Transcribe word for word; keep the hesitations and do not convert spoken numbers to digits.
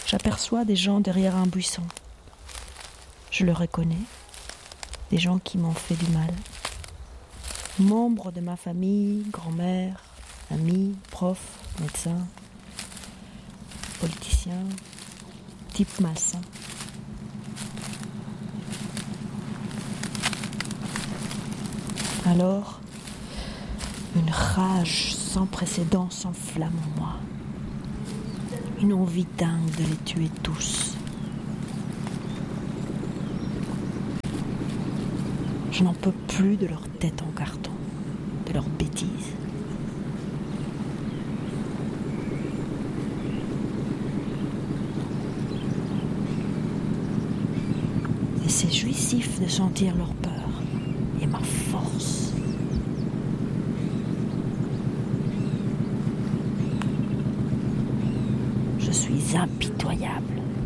J'aperçois des gens derrière un buisson. Je le reconnais, des gens qui m'ont fait du mal. Membres de ma famille, grand-mère, amis, profs, médecins, politiciens, types malsains. Alors, une rage sans précédent s'enflamme en moi. Une envie dingue de les tuer tous. Je n'en peux plus de leur tête en carton, de leurs bêtises. Et c'est jouissif de sentir leur peur et ma force. Je suis impitoyable.